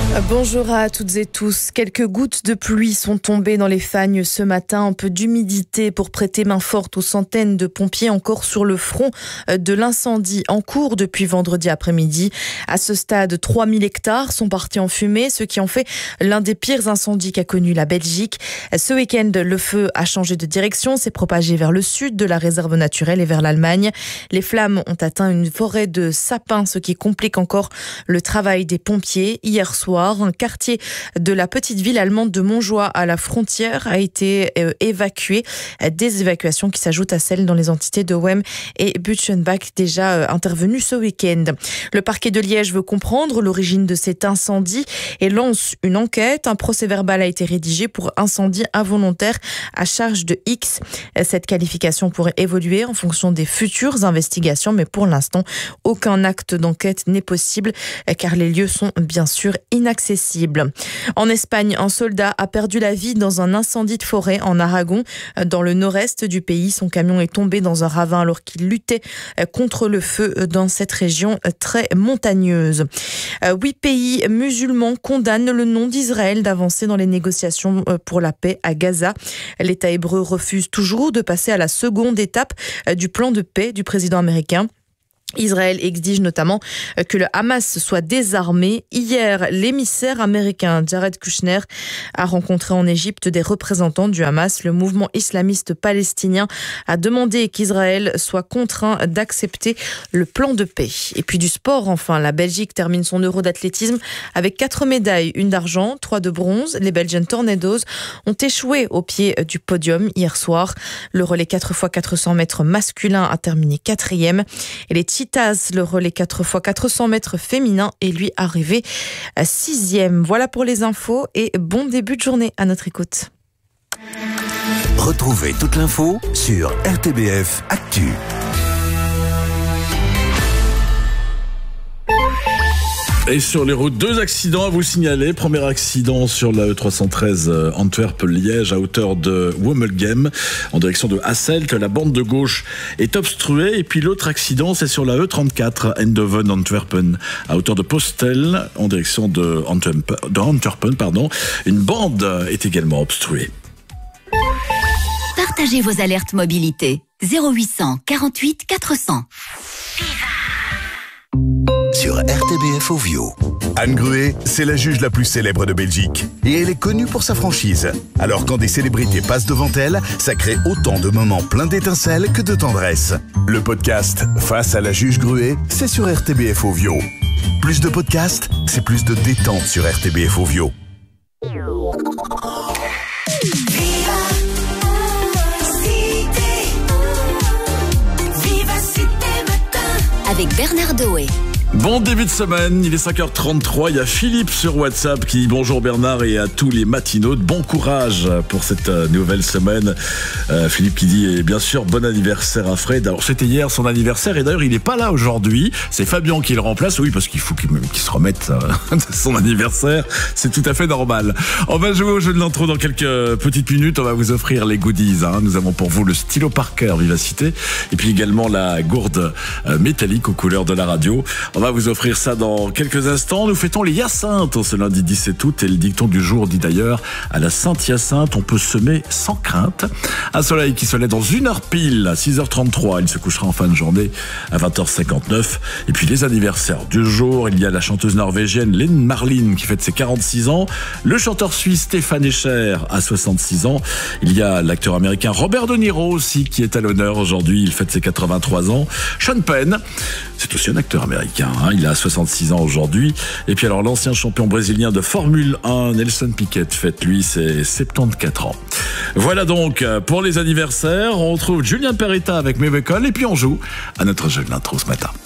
Bonjour à toutes et tous. Quelques gouttes de pluie sont tombées dans les Fagnes ce matin. Un peu d'humidité pour prêter main forte aux centaines de pompiers encore sur le front de l'incendie en cours depuis vendredi après-midi. À ce stade, 3000 hectares sont partis en fumée, ce qui en fait l'un des pires incendies qu'a connu la Belgique. Ce week-end, le feu a changé de direction, s'est propagé vers le sud de la réserve naturelle et vers l'Allemagne. Les flammes ont atteint une forêt de sapins, ce qui complique encore le travail des pompiers. Hier soir, un quartier de la petite ville allemande de Montjoie à la frontière a été évacué. Des évacuations qui s'ajoutent à celles dans les entités de Wem et Butchenbach déjà intervenues ce week-end. Le parquet de Liège veut comprendre l'origine de cet incendie et lance une enquête. Un procès-verbal a été rédigé pour incendie involontaire à charge de X. Cette qualification pourrait évoluer en fonction des futures investigations, mais pour l'instant, aucun acte d'enquête n'est possible car les lieux sont bien sûr inaccessible. En Espagne, un soldat a perdu la vie dans un incendie de forêt en Aragon, dans le nord-est du pays. Son camion est tombé dans un ravin alors qu'il luttait contre le feu dans cette région très montagneuse. 8 pays musulmans condamnent le nom d'Israël d'avancer dans les négociations pour la paix à Gaza. L'État hébreu refuse toujours de passer à la seconde étape du plan de paix du président américain. Israël exige notamment que le Hamas soit désarmé. Hier, l'émissaire américain Jared Kushner a rencontré en Égypte des représentants du Hamas. Le mouvement islamiste palestinien a demandé qu'Israël soit contraint d'accepter le plan de paix. Et puis du sport, enfin, la Belgique termine son Euro d'athlétisme avec 4 médailles, une d'argent, 3 de bronze. Les Belgian Tornadoes ont échoué au pied du podium hier soir. Le relais 4x400 mètres masculin a terminé 4e et les Cheetahs, le relais 4x400 mètres féminin, est lui arrivé à 6e. Voilà pour les infos et bon début de journée à notre écoute. Retrouvez toute l'info sur RTBF Actu. Et sur les routes, 2 accidents à vous signaler. Premier accident sur la E313 Antwerp-Liège à hauteur de Wommelgem en direction de Hasselt. La bande de gauche est obstruée. Et puis l'autre accident, c'est sur la E34 Eindhoven-Antwerpen à hauteur de Postel en direction de Antwerpen. Une bande est également obstruée. Partagez vos alertes mobilité. 0800 48 400. Sur RTBF Ovio. Anne Gruet, c'est la juge la plus célèbre de Belgique. Et elle est connue pour sa franchise. Alors quand des célébrités passent devant elle, ça crée autant de moments pleins d'étincelles que de tendresse. Le podcast Face à la juge Gruet, c'est sur RTBF Ovio. Plus de podcasts, c'est plus de détente sur RTBF Ovio. Avec Bernard Doé. Bon début de semaine, il est 5h33, il y a Philippe sur WhatsApp qui dit bonjour Bernard et à tous les matinautes, bon courage pour cette nouvelle semaine. Philippe qui dit et bien sûr bon anniversaire à Fred. Alors c'était hier son anniversaire et d'ailleurs il n'est pas là aujourd'hui, c'est Fabien qui le remplace, oui parce qu'il faut qu'il se remette de son anniversaire, c'est tout à fait normal. On va jouer au jeu de l'intro dans quelques petites minutes, on va vous offrir les goodies, nous avons pour vous le stylo Parker Vivacité et puis également la gourde métallique aux couleurs de la radio. On va vous offrir ça dans quelques instants. Nous fêtons les Hyacinthes ce lundi 17 août et le dicton du jour dit d'ailleurs à la Sainte Hyacinthe, on peut semer sans crainte. Un soleil qui se lève dans 1 heure pile à 6h33. Il se couchera en fin de journée à 20h59. Et puis les anniversaires du jour, il y a la chanteuse norvégienne Lene Marlin qui fête ses 46 ans. Le chanteur suisse Stéphane Escher à 66 ans. Il y a l'acteur américain Robert De Niro aussi qui est à l'honneur aujourd'hui. Il fête ses 83 ans. Sean Penn, c'est aussi un acteur américain. Il a 66 ans aujourd'hui. Et puis alors l'ancien champion brésilien de Formule 1, Nelson Piquet, fête lui ses 74 ans. Voilà donc pour les anniversaires. On retrouve Julien Peretta avec Mébécole et puis on joue à notre jeu de l'intro ce matin.